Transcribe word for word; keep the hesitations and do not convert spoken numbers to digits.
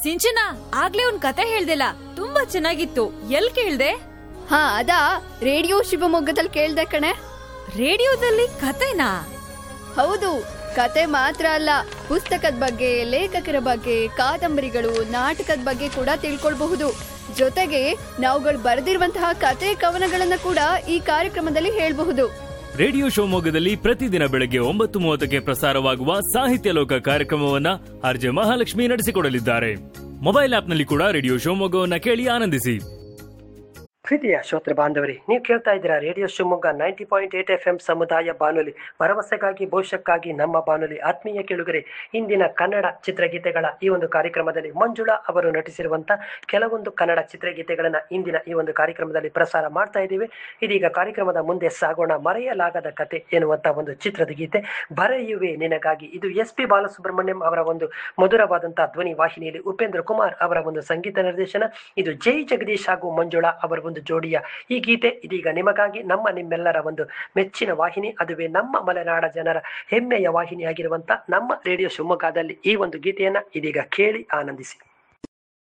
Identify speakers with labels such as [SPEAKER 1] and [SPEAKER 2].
[SPEAKER 1] ಸಿಂಚನ, ಆಗ್ಲೇ ಒಂದ್ ಕತೆ ಹೇಳ್ದಿಲ್ಲ, ತುಂಬಾ ಚೆನ್ನಾಗಿತ್ತು. ಎಲ್ ಕೇಳ್ದೆ?
[SPEAKER 2] ಹಾ ಅದಾ ರೇಡಿಯೋ ಶಿವಮೊಗ್ಗದಲ್ಲಿ ಕೇಳ್ದೆ ಕಣೆ.
[SPEAKER 1] ರೇಡಿಯೋದಲ್ಲಿ ಕತೆನಾ?
[SPEAKER 2] ಹೌದು, ಕತೆ ಮಾತ್ರ ಅಲ್ಲ, ಪುಸ್ತಕದ ಬಗ್ಗೆ, ಲೇಖಕರ ಬಗ್ಗೆ, ಕಾದಂಬರಿಗಳು, ನಾಟಕದ ಬಗ್ಗೆ ಕೂಡ ತಿಳ್ಕೊಳ್ಬಹುದು. ಜೊತೆಗೆ ನಾವುಗಳು ಬರೆದಿರುವಂತಹ ಕತೆ ಕವನಗಳನ್ನ ಕೂಡ ಈ ಕಾರ್ಯಕ್ರಮದಲ್ಲಿ ಹೇಳ್ಬಹುದು.
[SPEAKER 3] ರೇಡಿಯೋ ಶಿವಮೊಗ್ಗದಲ್ಲಿ ಪ್ರತಿದಿನ ಬೆಳಗ್ಗೆ ಒಂಬತ್ತು ಮೂವತ್ತಕ್ಕೆ ಪ್ರಸಾರವಾಗುವ ಸಾಹಿತ್ಯ ಲೋಕ ಕಾರ್ಯಕ್ರಮವನ್ನ ಆರ್ಜೆ ಮಹಾಲಕ್ಷ್ಮಿ ನಡೆಸಿಕೊಡಲಿದ್ದಾರೆ. ಮೊಬೈಲ್ ಆಪ್ನಲ್ಲಿ ಕೂಡ ರೇಡಿಯೋ ಶಿವಮೊಗ್ಗವನ್ನ ಕೇಳಿ ಆನಂದಿಸಿ.
[SPEAKER 4] ಪ್ರೀತಿಯ ಶ್ರೋತೃ ಬಾಂಧವರೇ, ನೀವು ಕೇಳ್ತಾ ಇದ್ದೀರಾ radio Shivamogga ninety point eight F M ಸಮುದಾಯ ಬಾನುಲಿ, ಭರವಸೆಗಾಗಿ ಭವಿಷ್ಯಕ್ಕಾಗಿ ನಮ್ಮ ಬಾನುಲಿ. ಆತ್ಮೀಯ ಕೇಳುಗರೆ, ಇಂದಿನ ಕನ್ನಡ ಚಿತ್ರಗೀತೆಗಳ ಈ ಒಂದು ಕಾರ್ಯಕ್ರಮದಲ್ಲಿ ಮಂಜುಳಾ ಅವರು ನಟಿಸಿರುವಂಥ ಕೆಲವೊಂದು ಕನ್ನಡ ಚಿತ್ರಗೀತೆಗಳನ್ನು ಇಂದಿನ ಈ ಒಂದು ಕಾರ್ಯಕ್ರಮದಲ್ಲಿ ಪ್ರಸಾರ ಮಾಡ್ತಾ ಇದ್ದೀವಿ. ಇದೀಗ ಕಾರ್ಯಕ್ರಮದ ಮುಂದೆ ಸಾಗೋಣ. ಮರೆಯಲಾಗದ ಕತೆ ಎನ್ನುವಂಥ ಒಂದು ಚಿತ್ರದ ಗೀತೆ, ಬರೆಯುವೆ ನಿನಗಾಗಿ. ಇದು ಎಸ್ ಪಿ ಬಾಲಸುಬ್ರಹ್ಮಣ್ಯಂ ಅವರ ಒಂದು ಮಧುರವಾದಂಥ ಧ್ವನಿ ವಾಹಿನಿಯಲ್ಲಿ ಉಪೇಂದ್ರ ಕುಮಾರ್ ಅವರ ಒಂದು ಸಂಗೀತ ನಿರ್ದೇಶನ. ಇದು ಜೈ ಜಗದೀಶ್ ಹಾಗೂ ಮಂಜುಳಾ ಅವರ ಒಂದು ಜೋಡಿಯ ಈ ಗೀತೆ ಇದೀಗ ನಿಮಗಾಗಿ, ನಮ್ಮ ನಿಮ್ಮೆಲ್ಲರ ಒಂದು ಮೆಚ್ಚಿನ ವಾಹಿನಿ, ಅದುವೇ ನಮ್ಮ ಮಲೆನಾಡ ಜನರ ಹೆಮ್ಮೆಯ ವಾಹಿನಿಯಾಗಿರುವಂಥ ನಮ್ಮ ರೇಡಿಯೋ ಶಿವಮೊಗ್ಗದಲ್ಲಿ ಈ ಒಂದು ಗೀತೆಯನ್ನ ಇದೀಗ ಕೇಳಿ ಆನಂದಿಸಿ.